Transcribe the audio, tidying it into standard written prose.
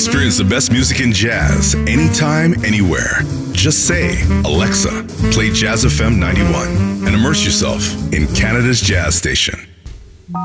Experience the best music in jazz anytime, anywhere. Just say, Alexa, play Jazz FM 91 and immerse yourself in Canada's jazz station.